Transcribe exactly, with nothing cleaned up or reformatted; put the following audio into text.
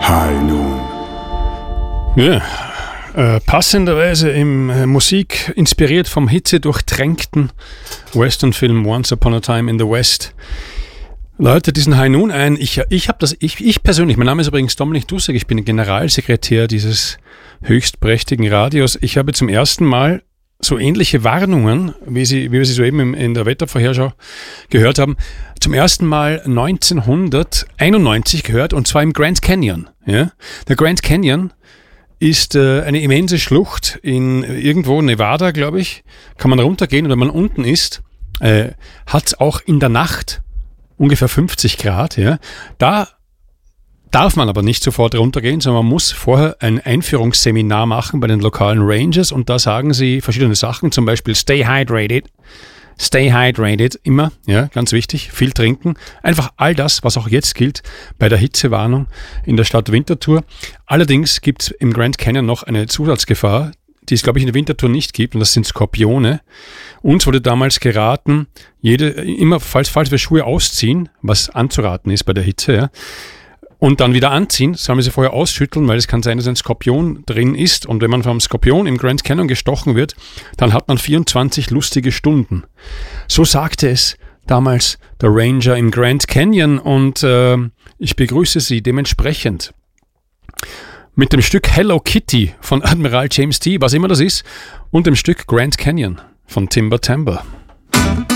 High Noon. Ja, äh, passenderweise im äh, Musik inspiriert vom hitzedurchtränkten Westernfilm Once Upon a Time in the West. Läutet diesen High Noon ein. Ich, ich habe das, ich, ich persönlich, mein Name ist übrigens Dominik Dussek, ich bin Generalsekretär dieses höchst prächtigen Radios. Ich habe zum ersten Mal so ähnliche Warnungen, wie, sie, wie wir sie soeben in, in der Wettervorherschau gehört haben, zum ersten Mal neunzehnhunderteinundneunzig gehört, und zwar im Grand Canyon. Ja? Der Grand Canyon ist äh, eine immense Schlucht in irgendwo Nevada, glaube ich. Kann man runtergehen, und wenn man unten ist, äh, hat es auch in der Nacht ungefähr fünfzig Grad. Ja? Da darf man aber nicht sofort runtergehen, sondern man muss vorher ein Einführungsseminar machen bei den lokalen Rangers, und da sagen sie verschiedene Sachen, zum Beispiel stay hydrated, stay hydrated, immer, ja, ganz wichtig, viel trinken, einfach all das, was auch jetzt gilt bei der Hitzewarnung in der Stadt Winterthur. Allerdings gibt es im Grand Canyon noch eine Zusatzgefahr, die es, glaube ich, in der Winterthur nicht gibt, und das sind Skorpione. Uns wurde damals geraten, jede, immer, falls, falls wir Schuhe ausziehen, was anzuraten ist bei der Hitze, ja, und dann wieder anziehen, sollen wir sie vorher ausschütteln, weil es kann sein, dass ein Skorpion drin ist. Und wenn man vom Skorpion im Grand Canyon gestochen wird, dann hat man vierundzwanzig lustige Stunden. So sagte es damals der Ranger im Grand Canyon, und äh, ich begrüße Sie dementsprechend mit dem Stück Hello Kitty von Admiral James T., was immer das ist, und dem Stück Grand Canyon von Timber Timber.